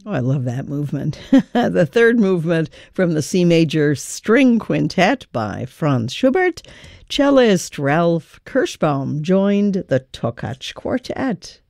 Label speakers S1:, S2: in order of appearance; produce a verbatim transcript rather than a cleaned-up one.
S1: Oh, I love that movement. The third movement from the C major string quintet by Franz Schubert. Cellist Ralph Kirschbaum joined the Tokach Quartet.